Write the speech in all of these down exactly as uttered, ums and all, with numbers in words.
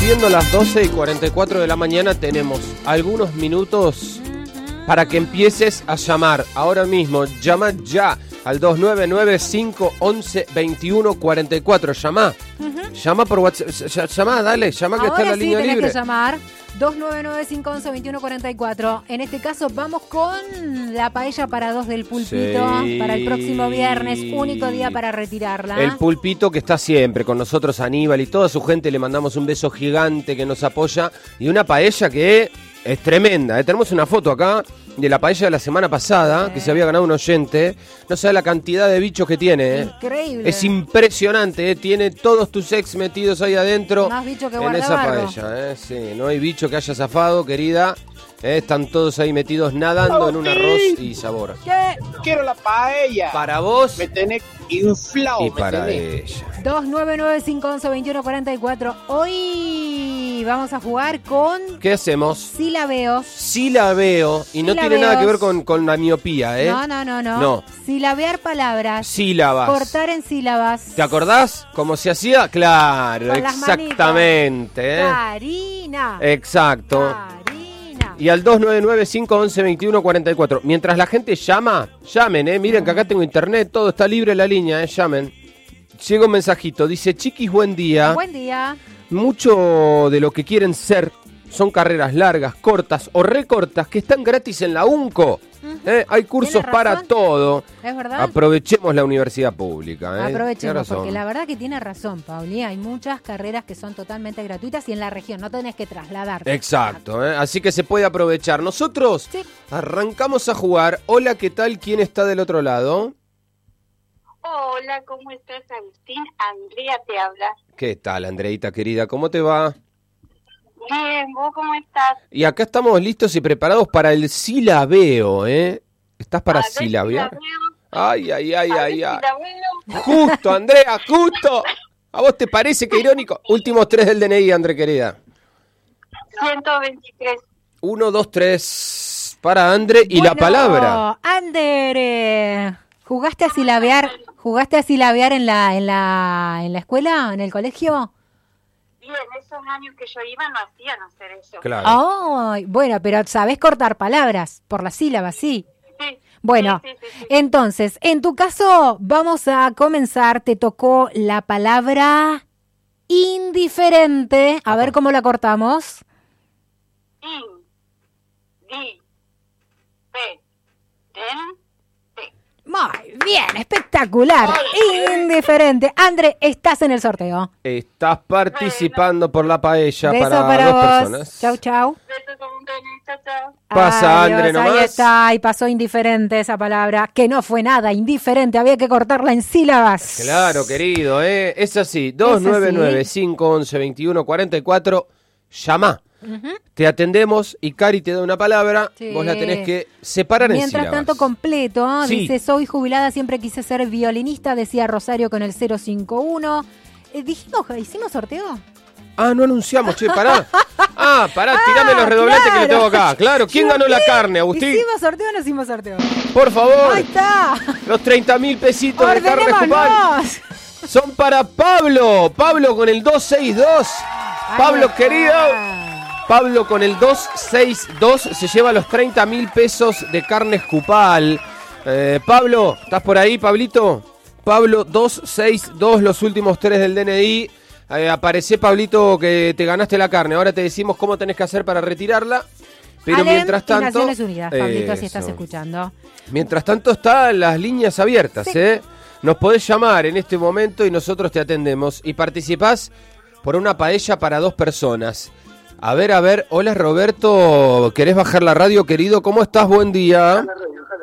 Siendo las doce y cuarenta y cuatro de la mañana, tenemos algunos minutos para que empieces a llamar ahora mismo. Llama ya al dos nueve nueve, cinco once, veintiuno cuarenta y cuatro. Llama. Uh-huh. Llama por WhatsApp. Llama, dale, llama que ahora está en la sí línea libre. Ahora sí tenés que llamar. dos nueve nueve, cinco once, veintiuno cuarenta y cuatro. En este caso vamos con la paella para dos del Pulpito, sí, para el próximo viernes, único día para retirarla. El Pulpito que está siempre con nosotros, Aníbal y toda su gente, le mandamos un beso gigante que nos apoya. Y una paella que es tremenda, ¿eh? Tenemos una foto acá de la paella de la semana pasada, sí, que se había ganado un oyente. No sabe la cantidad de bichos que tiene, ¿eh? Increíble. Es impresionante, ¿eh? Tiene todos tus ex metidos ahí adentro. Más bicho que en esa guardabarro. paella, ¿eh? Sí, no hay bicho que haya zafado, querida. ¿Eh? Están todos ahí metidos nadando oh, en un sí. arroz y sabor. ¿Qué? Quiero la paella. Para vos. Me tenés inflado. Y para tenés. ella. dos nueve nueve, cinco once, veintiuno cuarenta y cuatro. Hoy vamos a jugar con... ¿Qué hacemos? Silabeos. Silabeo. Y no Silabeos. tiene nada que ver con, con la miopía, ¿eh? No, no, no, no. No. Silabear palabras. Sílabas. Cortar en sílabas. ¿Te acordás cómo se hacía? Claro, con exactamente. ¿eh? Karina. Exacto. Karina. Y al dos nueve nueve, cinco once, veintiuno cuarenta y cuatro. Mientras la gente llama, llamen, ¿eh? Miren que acá tengo internet, todo está libre en la línea, ¿eh? Llamen. Llega un mensajito, dice, chiquis, buen día. Buen día. Mucho de lo que quieren ser son carreras largas, cortas o recortas que están gratis en la UNCO. Uh-huh. ¿Eh? Hay cursos para todo. Es verdad. Aprovechemos la universidad pública. ¿eh? Aprovechemos, porque la verdad que tiene razón, Pauli. Hay muchas carreras que son totalmente gratuitas y en la región no tenés que trasladarte. Exacto, ¿eh? Así que se puede aprovechar. Nosotros sí. arrancamos a jugar. Hola, ¿qué tal? ¿Quién está del otro lado? Hola, ¿cómo estás, Agustín? Andrea te habla. ¿Qué tal, Andreita querida? ¿Cómo te va? Bien, ¿vos cómo estás? Y acá estamos listos y preparados para el silabeo, ¿eh? ¿Estás para silabear? Ay, ay, ay, ay, ay. Justo, Andrea, justo. ¿A vos te parece que irónico? Últimos tres del D N I, André, querida. ciento veintitrés. Uno, dos, tres. Para André y bueno, la palabra. Andere, ¿jugaste a silabear? ¿Jugaste a silabear en la, en la, en la escuela, en el colegio? Sí, en esos años que yo iba no hacían hacer eso. Claro. Oh, bueno, pero ¿sabés cortar palabras por las sílabas, sí? Sí. Bueno, sí, sí, sí, sí. Entonces, en tu caso, vamos a comenzar. Te tocó la palabra indiferente. A Ajá. ver cómo la cortamos. In, di, pe, den. Muy bien, espectacular. Indiferente. André, estás en el sorteo. Estás participando por la paella Beso para, para dos vos. personas. Chau, chau. Beso con un chau, chau. Pasa, Adiós, André, nomás. Ahí está, y pasó indiferente esa palabra, que no fue nada indiferente, había que cortarla en sílabas. Claro, querido, ¿eh? Es así, dos nueve nueve, cinco once, veintiuno cuarenta y cuatro, llama. Uh-huh. Te atendemos y Cari te da una palabra, sí. Vos la tenés que separar Mientras en sílabas. Mientras tanto completo, sí. Dice, soy jubilada, siempre quise ser violinista, decía Rosario con el cero cinco uno. Eh, dijimos, ¿hicimos sorteo? Ah, no anunciamos, che, pará. Ah, pará, tirame ah, los redoblantes claro. que le tengo acá. Claro, ¿quién ganó la carne, Agustín? ¿Hicimos sorteo o no hicimos sorteo? Por favor. Ahí está. Los treinta mil pesitos de carne Cupal son para Pablo. Pablo con el dos seis dos. Pablo, querido. Pablo con el dos seis dos se lleva los treinta mil pesos de carne Cupal. Eh, Pablo, ¿estás por ahí, Pablito? Pablo dos seis dos, los últimos tres del D N I. Eh, aparece, Pablito, que te ganaste la carne. Ahora te decimos cómo tenés que hacer para retirarla. Pero Alem, mientras tanto... Naciones Unidas, Pablito, eh, si estás escuchando. Mientras tanto están las líneas abiertas, sí. ¿eh? Nos podés llamar en este momento y nosotros te atendemos. Y participás por una paella para dos personas. A ver, a ver. Hola, Roberto. ¿Querés bajar la radio, querido? ¿Cómo estás? Buen día. A ver,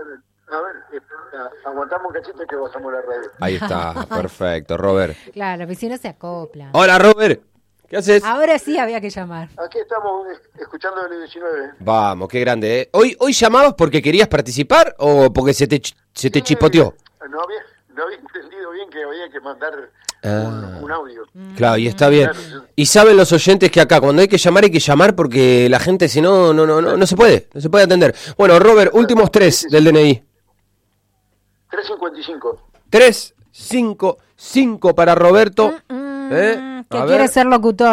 aguantamos un cachito que bajamos la radio. Ahí está, perfecto, Robert. Claro, pero si no se acopla. Hola, Robert. ¿Qué haces? Ahora sí había que llamar. Aquí estamos escuchando el diecinueve. Vamos, qué grande, ¿eh? ¿Hoy, hoy llamabas porque querías participar o porque se te, se te sí, chispoteó? No había, no había entendido bien que había que mandar ah. un, un audio. Claro, y está bien. Claro. Y saben los oyentes que acá cuando hay que llamar hay que llamar porque la gente si no, no, no, no, no se puede, no se puede atender. Bueno, Robert, últimos tres sí, sí, del D N I. tres cincuenta y cinco. tres cinco cinco para Roberto. Mm, mm, ¿Eh? que quiere ser locutor.